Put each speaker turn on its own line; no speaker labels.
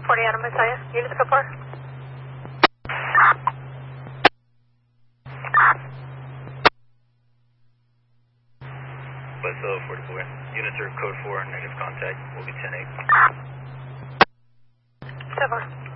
40 Adam Messiah. Units go for.
West 44. Units are code 4, negative contact. Will be 10-8.
7.